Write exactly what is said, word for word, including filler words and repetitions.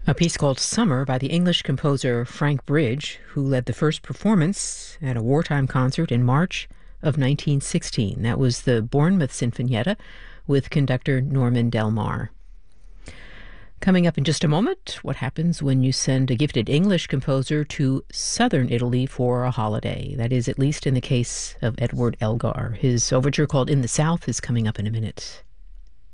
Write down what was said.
A piece called Summer by the English composer Frank Bridge, who led the first performance at a wartime concert in March of nineteen sixteen. That was the Bournemouth Sinfonietta with conductor Norman Del Mar. Coming up in just a moment, what happens when you send a gifted English composer to southern Italy for a holiday? That is, at least in the case of Edward Elgar. His overture called In the South is coming up in a minute.